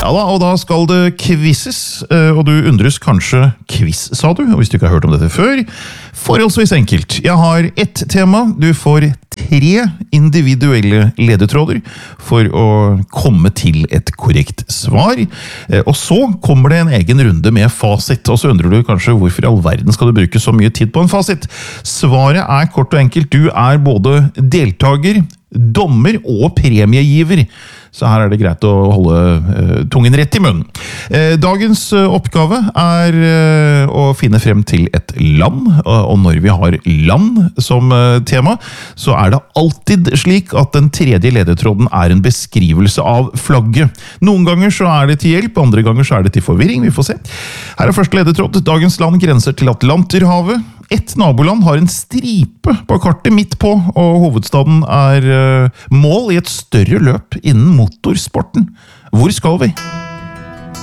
Ja da, og da skal det quizzes, og du undres kanskje quiz, sa du, og hvis du ikke har hørt om dette før, forholdsvis enkelt. Jeg har ett tema, du får 3 individuelle ledetråder for å komme til et korrekt svar, og så kommer det en egen runde med fasit, og så undrer du kanskje hvorfor i all verden skal du bruke så mye tid på en fasit. Svaret er kort og enkelt, du er både deltager, dommer og premiegiver. Så her er det greit å holde tungen rett i munnen. Dagens oppgave er å finne frem til et land, og når vi har land som tema, så er det alltid slik at den tredje ledetråden er en beskrivelse av flagget. Noen ganger så er det til hjelp, andre ganger så er det til forvirring, vi får se. Her er første ledetråd. Dagens land grenser til Atlanterhavet. Et naboland har en stripe på kartet midt på, og hovedstaden er mål i et større løp innen motorsporten. Hvor skal vi?